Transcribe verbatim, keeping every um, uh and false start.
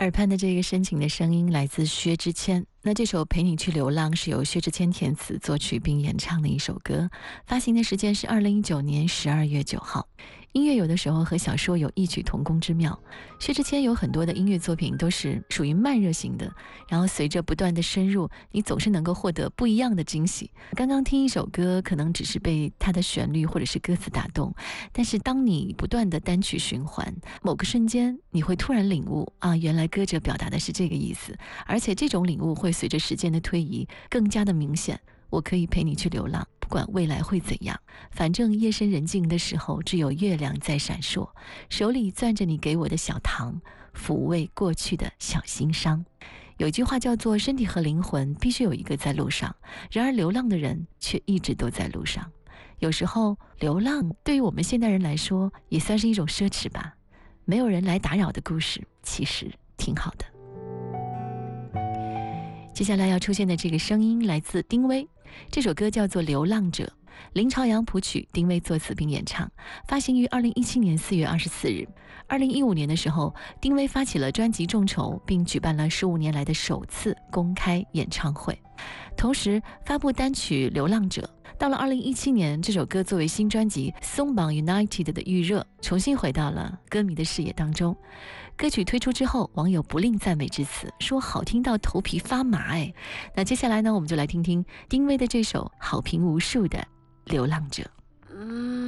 耳畔的这个深情的声音来自薛之谦，那这首《陪你去流浪》是由薛之谦填词作曲并演唱的一首歌，发行的时间是二零一九年十二月九号。音乐有的时候和小说有异曲同工之妙，薛之谦有很多的音乐作品都是属于慢热型的，然后随着不断的深入，你总是能够获得不一样的惊喜。刚刚听一首歌可能只是被它的旋律或者是歌词打动，但是当你不断的单曲循环，某个瞬间你会突然领悟啊，原来歌者表达的是这个意思，而且这种领悟会随着时间的推移更加的明显。我可以陪你去流浪，不管未来会怎样，反正夜深人静的时候，只有月亮在闪烁，手里攥着你给我的小糖，抚慰过去的小心伤。有句话叫做身体和灵魂必须有一个在路上，然而流浪的人却一直都在路上。有时候流浪对于我们现代人来说也算是一种奢侈吧，没有人来打扰的故事其实挺好的。接下来要出现的这个声音来自丁薇，这首歌叫做《流浪者》，林朝阳谱曲，丁薇作词并演唱，发行于二零一七年四月二十四日。二零一五年的时候，丁薇发起了专辑众筹，并举办了十五年来的首次公开演唱会，同时发布单曲《流浪者》。到了二零一七年，这首歌作为新专辑《松绑 United》的预热，重新回到了歌迷的视野当中。歌曲推出之后，网友不吝赞美之词，说好听到头皮发麻哎。那接下来呢，我们就来听听丁薇的这首好评无数的《流浪者》。